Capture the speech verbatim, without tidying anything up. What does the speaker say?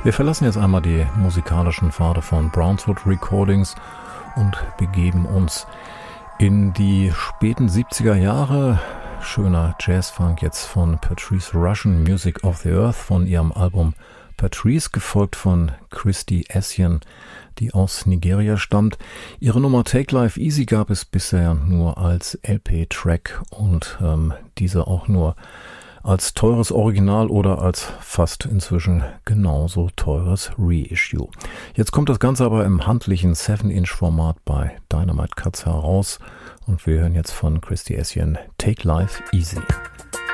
Wir verlassen jetzt einmal die musikalischen Pfade von Brownswood Recordings und begeben uns in die späten siebziger Jahre. Schöner Jazzfunk jetzt von Patrice Rushen, Music of the Earth von ihrem Album Patrice, gefolgt von Christy Essien, die aus Nigeria stammt. Ihre Nummer Take Life Easy gab es bisher nur als L P-Track und ähm, diese auch nur als teures Original oder als fast inzwischen genauso teures Reissue. Jetzt kommt das Ganze aber im handlichen seven Inch Format bei Dynamite Cuts heraus und wir hören jetzt von Christy Essien Take Life Easy.